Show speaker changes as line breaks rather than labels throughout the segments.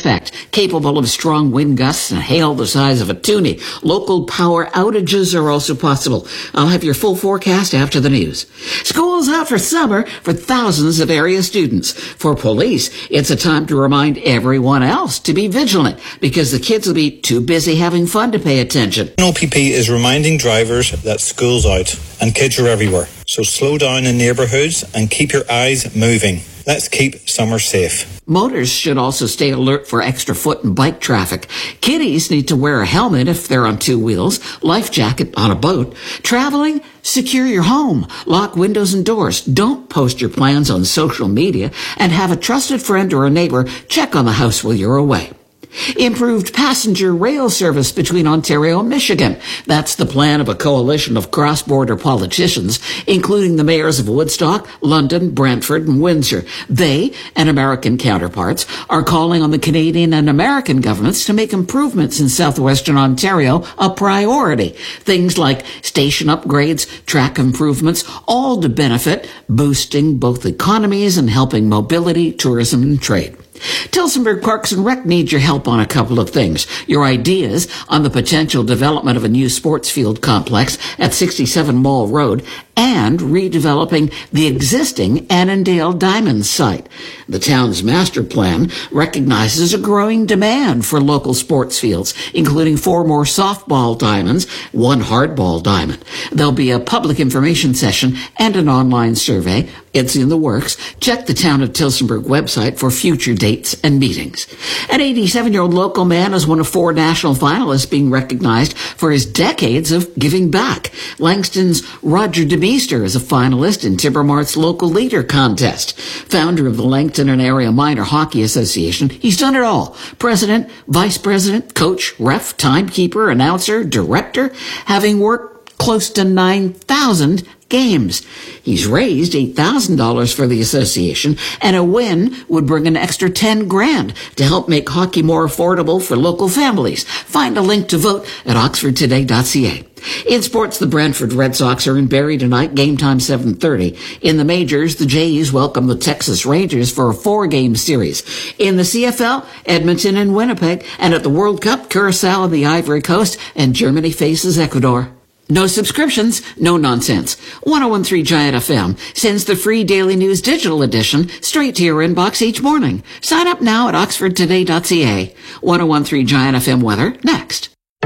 effect, capable of strong wind gusts and hail the size of a toonie. Local power outages are also possible. I'll have your full forecast after the news. School's out for summer for thousands of area students. For police, it's a time to remind everyone else to be vigilant because the kids will be too busy having fun to pay attention.
OPP is reminding drivers that school's out and kids are everywhere. So slow down in neighbourhoods and keep your eyes moving. Let's keep summer safe.
Motors should also stay alert for extra foot and bike traffic. Kiddies need to wear a helmet if they're on two wheels, life jacket on a boat. Traveling, secure your home, lock windows and doors. Don't post your plans on social media, and have a trusted friend or a neighbor check on the house while you're away. Improved passenger rail service between Ontario and Michigan. That's the plan of a coalition of cross-border politicians, including the mayors of Woodstock, London, Brantford, and Windsor. They and American counterparts are calling on the Canadian and American governments to make improvements in southwestern Ontario a priority. Things like station upgrades, track improvements, all to benefit boosting both economies and helping mobility, tourism, and trade. Tillsonburg Parks and Rec needs your help on a couple of things. Your ideas on the potential development of a new sports field complex at 67 Mall Road and redeveloping the existing Annandale Diamonds site. The town's master plan recognizes a growing demand for local sports fields, including 4 more softball diamonds, 1 hardball diamond. There'll be a public information session and an online survey. It's in the works. Check the Town of Tillsonburg website for future dates and meetings. An 87-year-old local man is one of 4 national finalists being recognized for his decades of giving back. Langston's Roger DeMeester is a finalist in Timbermart's Local Leader Contest. Founder of the Langton and Area Minor Hockey Association, he's done it all. President, vice president, coach, ref, timekeeper, announcer, director, having worked close to 9,000 games. He's raised $8,000 for the association, and a win would bring an extra $10,000 to help make hockey more affordable for local families. Find a link to vote at oxfordtoday.ca. In sports, the Brantford Red Sox are in Barrie tonight, game time 7:30. In the majors, the Jays welcome the Texas Rangers for a 4-game series. In the CFL, Edmonton and Winnipeg, and at the World Cup, Curacao and the Ivory Coast, and Germany faces Ecuador. No subscriptions, no nonsense. 101.3 Giant FM sends the free Daily News digital edition straight to your inbox each morning. Sign up now at oxfordtoday.ca. 101.3 Giant FM weather next.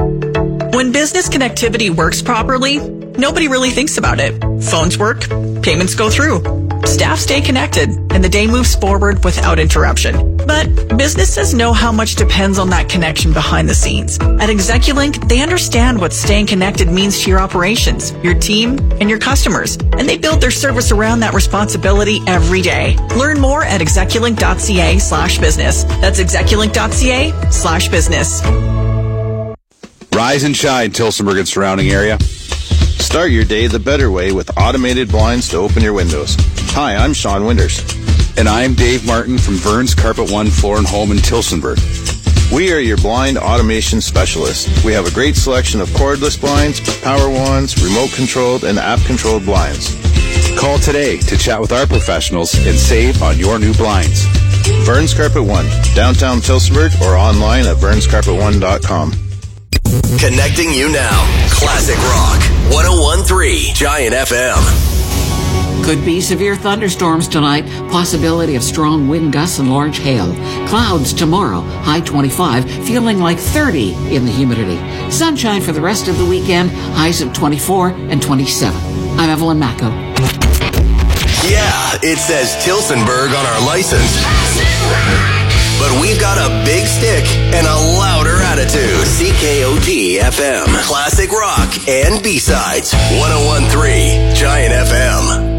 When business connectivity works properly, nobody really thinks about it. Phones work, payments go through, staff stay connected, and the day moves forward without interruption. But businesses know how much depends on that connection behind the scenes. At Execulink, they understand what staying connected means to your operations, your team, and your customers, and they build their service around that responsibility every day. Learn more at execulink.ca/business. That's execulink.ca/business.
Rise and shine, Tillsonburg and surrounding area. Start your day the better way with automated blinds to open your windows. Hi, I'm Sean Winters. And I'm Dave Martin from Vern's Carpet One Floor and Home in Tillsonburg. We are your blind automation specialists. We have a great selection of cordless blinds, power wands, remote-controlled, and app-controlled blinds. Call today to chat with our professionals and save on your new blinds. Vern's Carpet One, downtown Tillsonburg, or online at vernscarpet1.com.
Connecting you now. Classic Rock. 101.3 Giant FM.
Could be severe thunderstorms tonight. Possibility of strong wind gusts and large hail. Clouds tomorrow. High 25. Feeling like 30 in the humidity. Sunshine for the rest of the weekend. Highs of 24 and 27. I'm Evelyn Macco.
Yeah, it says Tillsonburg on our license. But we've got a big stick and a louder attitude. CKOT FM. Classic Rock and B-Sides. 101.3 Giant FM.